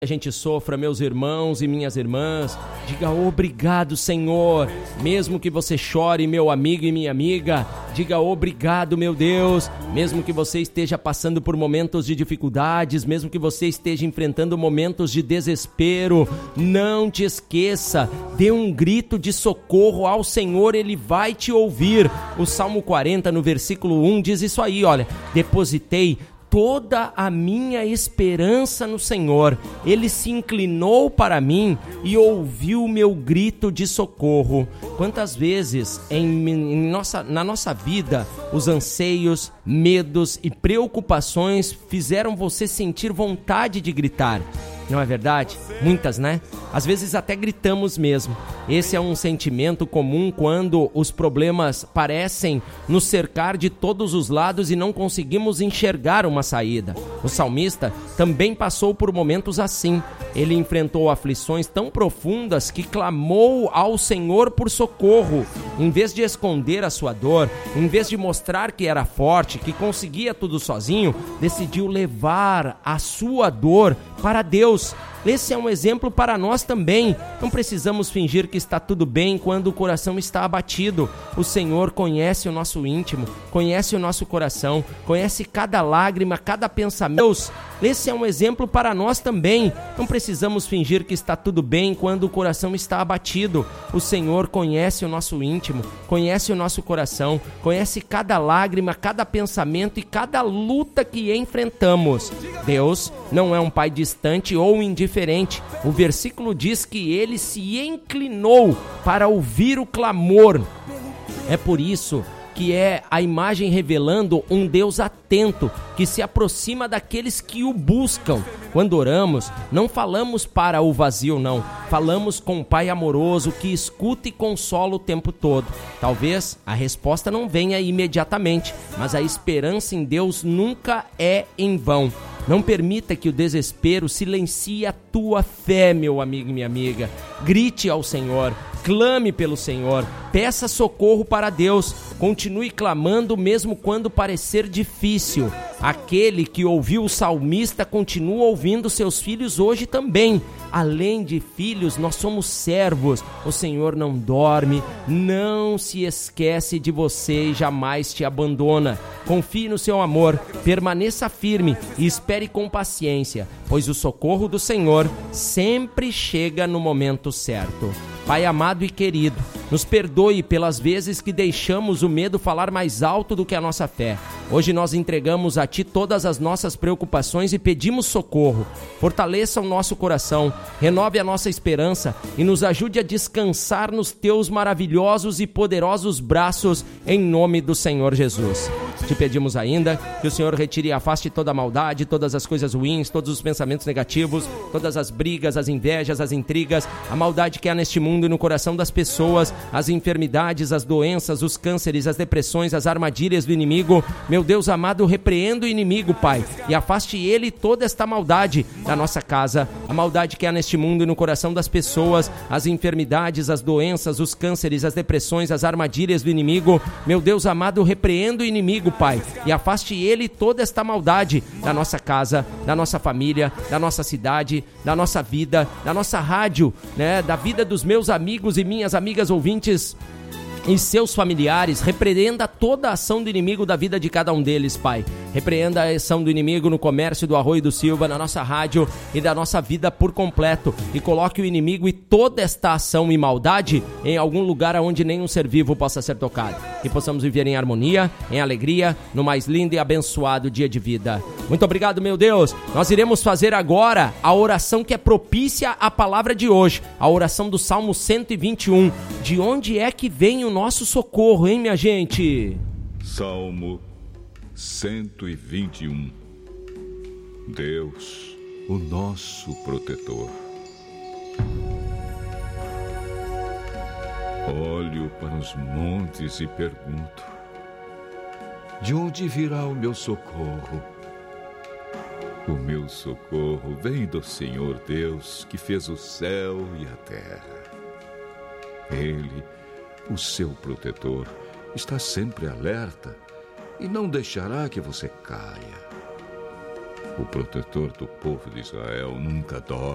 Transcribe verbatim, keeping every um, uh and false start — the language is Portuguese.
a gente sofra, meus irmãos e minhas irmãs, diga obrigado, Senhor, mesmo que você chore, meu amigo e minha amiga, diga obrigado, meu Deus, mesmo que você esteja passando por momentos de dificuldades, mesmo que você esteja enfrentando momentos de desespero, não te esqueça, dê um grito de socorro ao Senhor, Ele vai te ouvir. O Salmo quarenta, no versículo um, diz isso aí, olha, depositei toda a minha esperança no Senhor, Ele se inclinou para mim e ouviu o meu grito de socorro. Quantas vezes em, em nossa, na nossa vida os anseios, medos e preocupações fizeram você sentir vontade de gritar? Não é verdade? Muitas, né? Às vezes até gritamos mesmo. Esse é um sentimento comum quando os problemas parecem nos cercar de todos os lados e não conseguimos enxergar uma saída. O salmista também passou por momentos assim. Ele enfrentou aflições tão profundas que clamou ao Senhor por socorro. Em vez de esconder a sua dor, em vez de mostrar que era forte, que conseguia tudo sozinho, decidiu levar a sua dor para Deus. Esse é um exemplo para nós também. Não precisamos fingir que está tudo bem quando o coração está abatido. O Senhor conhece o nosso íntimo, conhece o nosso coração, conhece cada lágrima, cada pensamento. Esse é um exemplo para nós também. Não precisamos fingir que está tudo bem quando o coração está abatido. O Senhor conhece o nosso íntimo, conhece o nosso coração, conhece cada lágrima, cada pensamento e cada luta que enfrentamos. Deus não é um pai distante ou indiferente. O versículo diz que Ele se inclinou para ouvir o clamor. É por isso que é a imagem revelando um Deus atento, que se aproxima daqueles que o buscam. Quando oramos, não falamos para o vazio, não. Falamos com um Pai amoroso que escuta e consola o tempo todo. Talvez a resposta não venha imediatamente, mas a esperança em Deus nunca é em vão. Não permita que o desespero silencie a tua fé, meu amigo e minha amiga. Grite ao Senhor, clame pelo Senhor, peça socorro para Deus. Continue clamando mesmo quando parecer difícil. Aquele que ouviu o salmista continua ouvindo seus filhos hoje também. Além de filhos, nós somos servos. O Senhor não dorme, não se esquece de você e jamais te abandona. Confie no seu amor, permaneça firme e espere com paciência, pois o socorro do Senhor sempre chega no momento certo. Pai amado e querido, nos perdoe pelas vezes que deixamos o medo falar mais alto do que a nossa fé. Hoje nós entregamos a Ti todas as nossas preocupações e pedimos socorro. Fortaleça o nosso coração, renove a nossa esperança e nos ajude a descansar nos Teus maravilhosos e poderosos braços, em nome do Senhor Jesus. Te pedimos ainda que o Senhor retire e afaste toda a maldade, todas as coisas ruins, todos os pensamentos negativos, todas as brigas, as invejas, as intrigas, a maldade que há neste mundo e no coração das pessoas, as enfermidades, as doenças, os cânceres, as depressões, as armadilhas do inimigo. Meu Deus amado, repreenda o inimigo, Pai, e afaste ele toda esta maldade da nossa casa, a maldade que há neste mundo e no coração das pessoas, as enfermidades, as doenças, os cânceres, as depressões, as armadilhas do inimigo. Meu Deus amado, repreenda o inimigo, Pai, e afaste ele toda esta maldade da nossa casa, da nossa família, da nossa cidade, da nossa vida, da nossa rádio, né, da vida dos meus amigos e minhas amigas ouvintes e seus familiares. Repreenda toda a ação do inimigo da vida de cada um deles, Pai. Repreenda a ação do inimigo no comércio do Arroio do Silva, na nossa rádio e da nossa vida por completo. E coloque o inimigo e toda esta ação e maldade em algum lugar onde nenhum ser vivo possa ser tocado. Que possamos viver em harmonia, em alegria, no mais lindo e abençoado dia de vida. Muito obrigado, meu Deus. Nós iremos fazer agora a oração que é propícia à palavra de hoje. A oração do Salmo cento e vinte e um. De onde é que vem o nosso socorro, hein, minha gente? Salmo cento e vinte e um. Deus, o nosso protetor. Olho para os montes e pergunto: de onde virá o meu socorro? O meu socorro vem do Senhor Deus, que fez o céu e a terra. Ele, o seu protetor, está sempre alerta e não deixará que você caia. O protetor do povo de Israel nunca dorme.